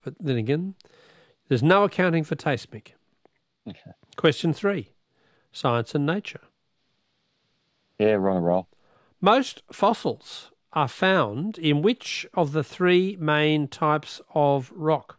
But then again, there's no accounting for taste, Mick. Okay. Question 3, science and nature. Yeah, we're on a roll. Most fossils are found in which of the 3 main types of rock?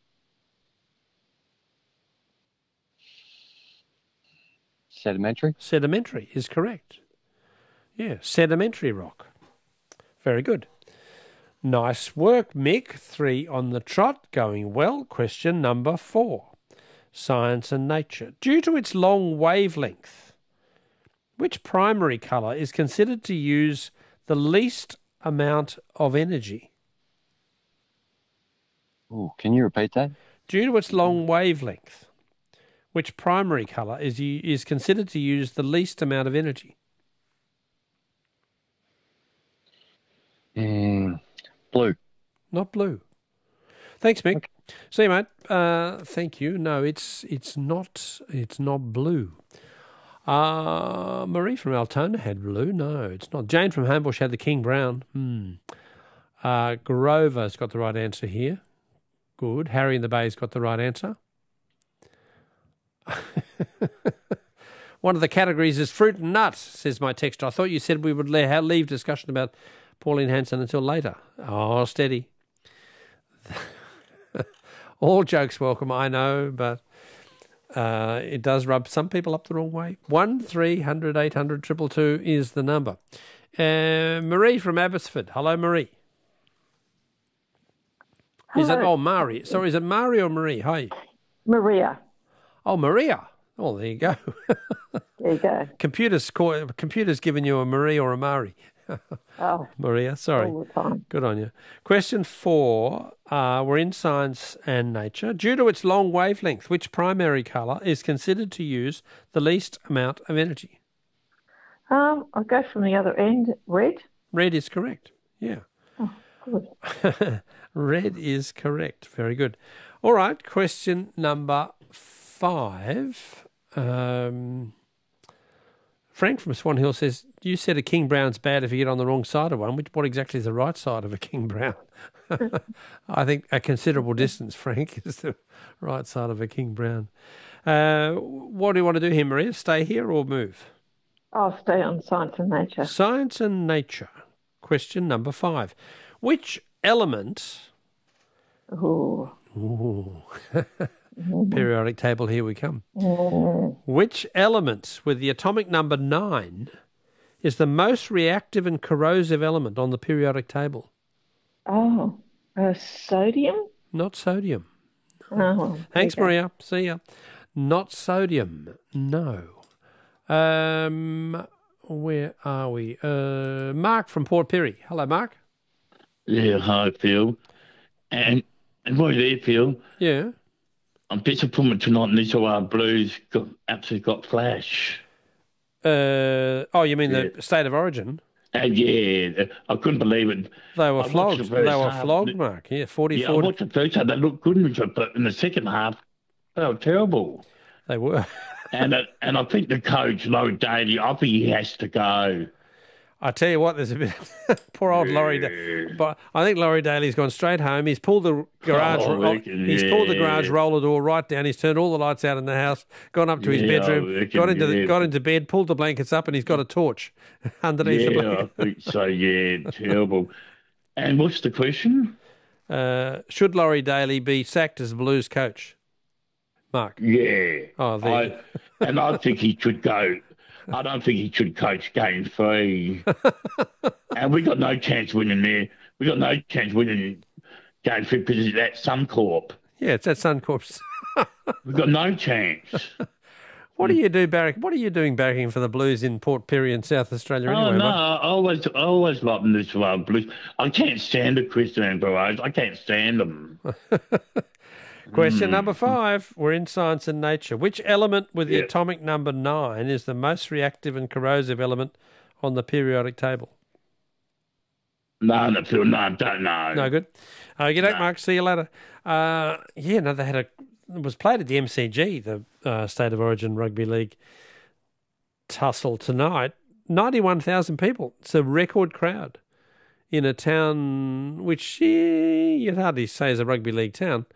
Sedimentary? Sedimentary is correct. Yeah, sedimentary rock. Very good. Nice work, Mick. 3 on the trot, going well. Question number 4, science and nature. Due to its long wavelength, which primary colour is considered to use the least amount of energy? Ooh, can you repeat that? Due to its long wavelength, which primary colour is considered to use the least amount of energy? Blue. Not blue. Thanks, Mick. Okay. See you, mate. Thank you. No, it's not blue. Marie from Altona had blue. No, it's not. Jane from Homebush had the King Brown. Grover's got the right answer here. Good. Harry in the Bay's got the right answer. One of the categories is fruit and nuts, says my texter. I thought you said we would leave discussion about Pauline Hanson until later. Oh, steady. All jokes welcome, I know, but it does rub some people up the wrong way. 1300 800 222 is the number. Marie from Abbotsford. Hello, Marie. Hello. Mari. Sorry, is it Mari or Marie? Hi. Maria. Oh, Maria. Oh, there you go. There you go. Computer's giving you a Marie or a Mari. Oh. Maria, sorry. All the time. Good on you. Question 4, we're in science and nature. Due to its long wavelength, which primary colour is considered to use the least amount of energy? I'll go from the other end. Red. Red is correct. Yeah. Oh, good. Red is correct. Very good. All right. Question number 5. Frank from Swan Hill says, you said a King Brown's bad if you get on the wrong side of one. What exactly is the right side of a King Brown? I think a considerable distance, Frank, is the right side of a King Brown. What do you want to do here, Maria? Stay here or move? I'll stay on science and nature. Science and nature. Question number 5. Which element... Ooh. Periodic table, here we come. Which element with the atomic number 9 is the most reactive and corrosive element on the periodic table? Oh, sodium? Not sodium. Oh, thanks, Maria. See ya. Not sodium. No. Where are we? Mark from Port Pirie. Hello, Mark. Yeah, hi, Phil. And right there, Phil. Yeah. I'm disappointed tonight. These Blues absolutely got flash. You mean the State of Origin? Yeah, I couldn't believe it. They were flogged. Mark. Yeah, 44. Yeah, I watched the first half. They looked good, but in the second half, they were terrible. They were. and I think the coach, Laurie Daly, I think he has to go. I tell you what, there's a bit poor old Laurie. But I think Laurie Daly's gone straight home. He's pulled the garage. Pulled the garage roller door right down. He's turned all the lights out in the house. Gone up to his bedroom. Got into bed. Pulled the blankets up, and he's got a torch underneath the blanket. I think so. Yeah, terrible. And what's the question? Should Laurie Daly be sacked as Blues coach? Mark. Yeah. Oh, I think he should go. I don't think he should coach Game 3. And we got no chance winning there. We got no chance winning Game 3 because it's at Suncorp. Yeah, it's at Suncorp. We've got no chance. What do you do, Barrack? What are you doing barracking for the Blues in Port Pirie in South Australia anyway? I always loved this Blues. I can't stand the Christian and Burrows. I can't stand them. Question number 5. We're in science and nature. Which element with the atomic number 9 is the most reactive and corrosive element on the periodic table? No, don't know. No good. G'day, Mark. See you later. They had it was played at the MCG, the State of Origin Rugby League tussle tonight. 91,000 people. It's a record crowd in a town which you'd hardly say is a rugby league town.